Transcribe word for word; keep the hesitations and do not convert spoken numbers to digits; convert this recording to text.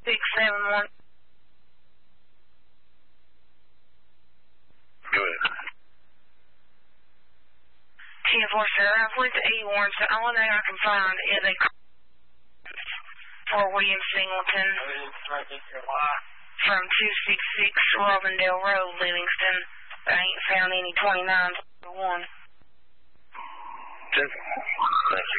six seven one. Go ahead. ten four, sir. I've went to E-Warrants. The only thing I can find is a for William Singleton from two sixty-six Robindale Road, Livingston. I ain't found any twenty-nine one. Thank you.